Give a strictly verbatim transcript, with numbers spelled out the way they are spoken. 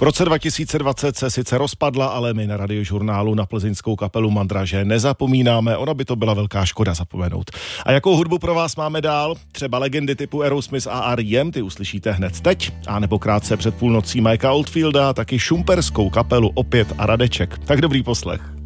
V roce dva tisíce dvacet se sice rozpadla, ale my na Radiožurnálu na plzeňskou kapelu Mandraže nezapomínáme, ona by to byla velká škoda zapomenout. A jakou hudbu pro vás máme dál? Třeba legendy typu Aerosmith a R E M, ty uslyšíte hned teď, a nebo krátce před půlnocí Mikea Oldfielda, taky šumperskou kapelu Opět a Radeček. Tak dobrý poslech.